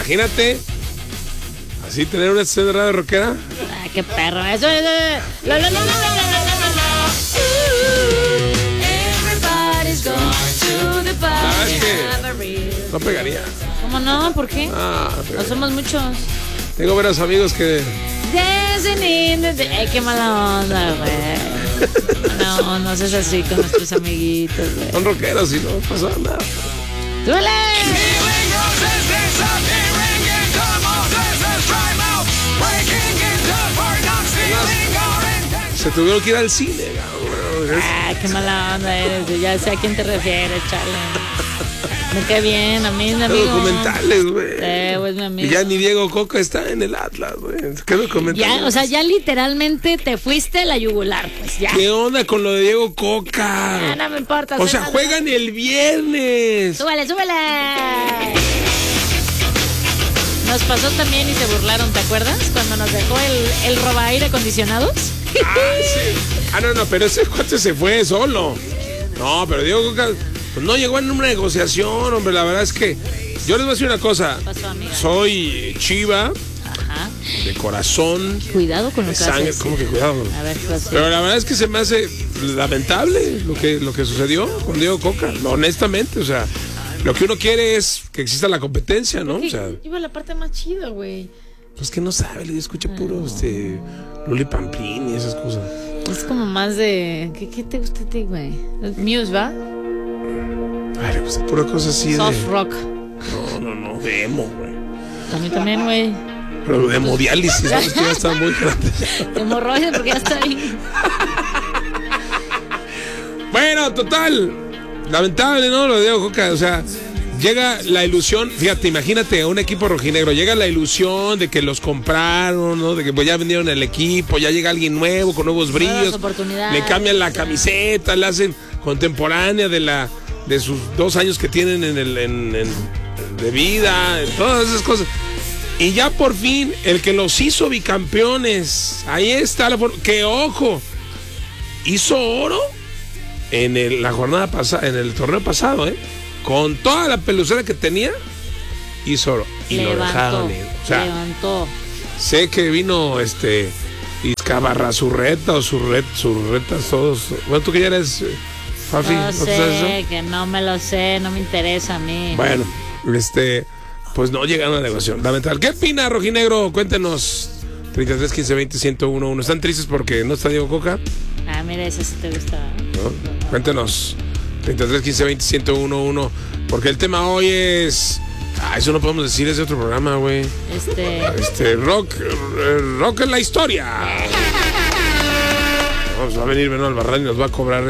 imagínate, así tener una estación de radio rockera. Ah, qué perro. Eso es. Es que no pegaría. ¿Cómo no? ¿Por qué? No somos muchos. Tengo varios amigos que... Ay, qué mala onda, güey. No seas así con nuestros amiguitos, güey. Son rockeros y no pasa nada. ¡Súbele! Se tuvieron que ir al cine, cabrón. Qué mala onda eres. Ya sé a quién te refieres, chale. Me cae bien, a mí, mi amigo. Documentales, güey. Pues mi amigo. Y ya ni Diego Coca está en el Atlas, güey. ¿Qué documentales? Ya, o sea, ya literalmente te fuiste a la yugular, pues ya. ¿Qué onda con lo de Diego Coca? No me importa. O sea, juegan el viernes. ¡Súbele! Nos pasó también y se burlaron, ¿te acuerdas? Cuando nos dejó el roba aire acondicionados. Sí. No, pero ese cuate se fue solo. No, pero Diego Coca pues no llegó en una negociación, hombre. La verdad es que yo les voy a decir una cosa. ¿Qué pasó, amiga? Soy Chiva. Ajá. De corazón. Cuidado con lo que haces. ¿Cómo que cuidado? A ver, pues, pero la verdad es que se me hace lamentable lo que sucedió con Diego Coca. Honestamente, o sea, lo que uno quiere es que exista la competencia, ¿no? O sea, iba la parte más chida, güey. Pues que no sabe, le escucha puro Luli Pampín y esas cosas. Es como más de... ¿Qué te gusta a ti, güey? Muse, ¿va? Ay, le gusta pura cosa así Soft rock. No, de emo, güey. A mí también, güey. Pero de hemodiálisis, ¿sabes? Que ya está muy grande. Hemorroides porque ya está ahí. Bueno, total. Lamentable, ¿no? Lo de Diego Coca, o sea... Llega la ilusión, fíjate, imagínate a un equipo rojinegro, llega la ilusión de que los compraron, ¿no? De que pues ya vendieron el equipo, ya llega alguien nuevo con nuevos brillos, le cambian la camiseta, la hacen contemporánea de sus 2 años que tienen de vida, todas esas cosas. Y ya por fin, el que los hizo bicampeones, ahí está que ojo, hizo oro en la jornada pasada, en el torneo pasado, con toda la pelucera que tenía, hizo oro. Y lo dejaron ir. O sea, levantó. Sé que vino Izcabarrazurreta o Surretas todos. Bueno, tú que ya eres Fafi, no sé eso? Que no me lo sé, no me interesa a mí. Bueno, pues no llegaron a la negociación. Lamentable. ¿Qué opina, rojinegro? Cuéntenos. 33 15 20 101 1. ¿Están tristes porque no está Diego Coca? Mira, esa sí te gusta. ¿No? Cuéntenos. 33 15 20 101 1. Porque el tema hoy es... eso no podemos decir, es de otro programa, güey. Rock en la historia. Vamos a venir Beno Albarrán y nos va a cobrar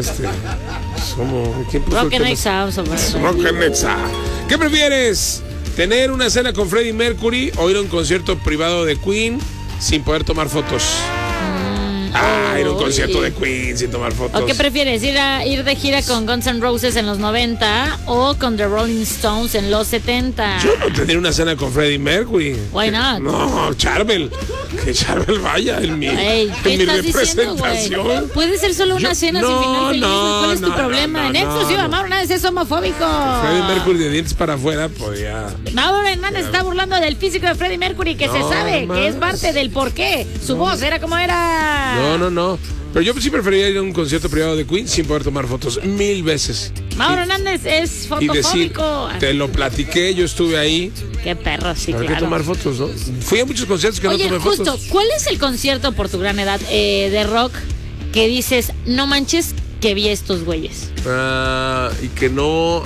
Rock en Exa. Rock en Exa. ¿Qué prefieres? ¿Tener una cena con Freddie Mercury o ir a un concierto privado de Queen sin poder tomar fotos? Ir a un concierto de Queen sin tomar fotos. ¿O qué prefieres? ¿Ir de gira con Guns N' Roses en los 90 o con The Rolling Stones en los 70? Yo no tendría una cena con Freddie Mercury. Why not? No, Charbel. Que Charbel vaya en mi representación. Puede ser solo una cena sin final feliz. ¿Cuál es tu problema? En exclusiva, Mauro Hernández es homofóbico. Freddie Mercury de dientes para afuera podía... Mauro Hernández está burlando del físico de Freddie Mercury, que se sabe que es parte del porqué. Su voz era como era. No. Pero yo sí preferiría ir a un concierto privado de Queen sin poder tomar fotos 1000 veces. Mauro Hernández es fotofóbico. Y decir, te lo platiqué, yo estuve ahí. Qué perro, sí, claro. Hay que tomar fotos, ¿no? Fui a muchos conciertos que no tomé fotos. Oye, justo, ¿cuál es el concierto por tu gran edad de rock que dices, no manches, que vi estos güeyes? Y que no...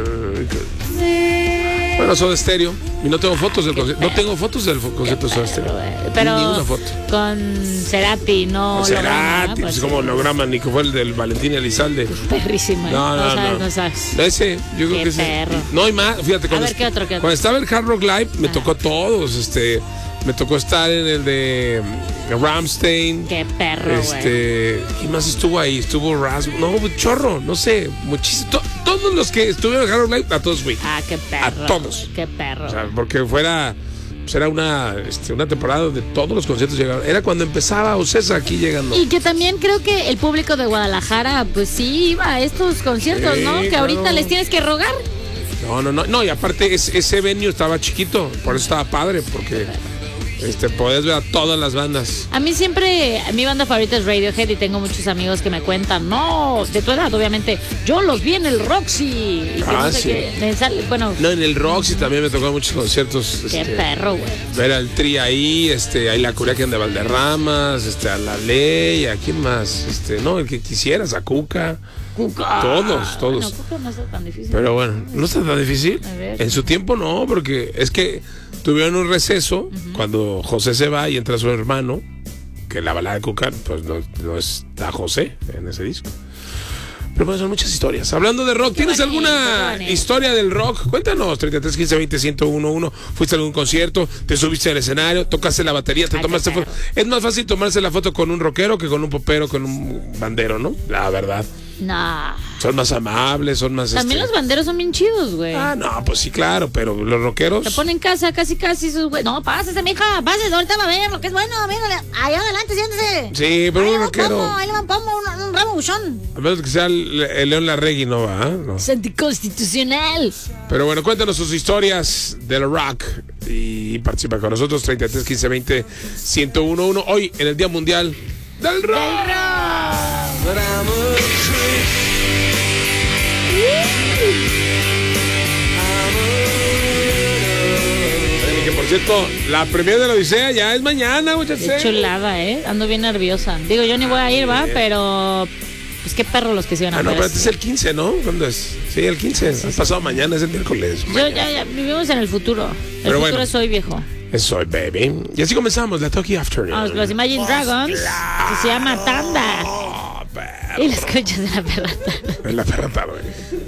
Bueno, Soda Stereo. Y no tengo fotos del concierto. No tengo fotos del concierto de Soda Stereo. Pero ni una foto. Con Cerati, no. Con Cerati, pues como holograma, ni que fue el del Valentín Elizalde. Perrísima. No sabes. Ese, yo creo que ese. No hay más. Fíjate, ¿qué otro? Cuando estaba el Hard Rock Live, me tocó todos. Me tocó estar en el de Rammstein. Qué perro, güey. ¿Quién más estuvo ahí? Estuvo Rasmus. No, chorro, no sé. Muchísimo. Todos los que estuvieron en el Hard Rock Live, a todos fui. Qué perro. A todos. Qué perro. O sea, porque era una temporada donde todos los conciertos llegaron. Era cuando empezaba Ocesa aquí llegando. Y que también creo que el público de Guadalajara, pues sí iba a estos conciertos, ¿no? Que ahorita les tienes que rogar. No, y aparte ese venue estaba chiquito, por eso estaba padre, porque podías ver a todas las bandas. A mí siempre, mi banda favorita es Radiohead y tengo muchos amigos que me cuentan, no, de tu edad, obviamente, yo los vi en el Roxy. Y Ah, no sé sí. bueno, No, en el Roxy también me tocó muchos conciertos. qué perro, güey. Ver al Tri ahí la Curiaquian de Valderramas, a La Ley, ¿a quién más? No, el que quisieras, a Cuca. Cuca. Todos. No, Cuca no está tan difícil. Pero bueno, no está tan difícil. A ver. En su tiempo no, porque es que tuvieron un receso cuando José se va y entra su hermano, que la balada de Cuca, pues no está José en ese disco. Pero bueno, son muchas historias. Hablando de rock, ¿tienes alguna historia del rock? Cuéntanos, 33 15 20 1011. ¿Fuiste a algún concierto? ¿Te subiste al escenario? ¿Tocaste la batería? ¿Te tomaste foto? Es más fácil tomarse la foto con un rockero que con un popero, con un bandero, ¿no? La verdad. No. Son más amables, son más... También los banderos son bien chidos, güey. Ah, no, pues sí, claro, pero los rockeros... Te ponen casa, casi, esos güey. No, pásese, mija, pásese, ahorita va a ver lo que es bueno, mírale. Allá adelante, siéntese. Sí, pero un rockero... Ahí le van pomo, un ramo buchón. A menos que sea el León Larregui, no va, ¿no? Es anticonstitucional. Pero bueno, cuéntanos sus historias del rock y participa con nosotros, 33 15 20 1011. Hoy, en el Día Mundial del Rock. Que por cierto, la premier de la Odisea ya es mañana, muchachos. Qué chulada, ando bien nerviosa. Digo, yo ni voy a ir, va, pero pues qué perro los que se van a ver. No, pero es el 15, ¿no? ¿Cuándo es? Sí, el 15. Sí. Pasado mañana, es el miércoles. Yo ya vivimos en el futuro. El futuro es hoy, viejo. Es hoy, baby. Y así comenzamos la Toki Afternoon. Los Imagine Dragons, que se llama Tanda. Y las conchas de la perra tarde. En la perra tarde.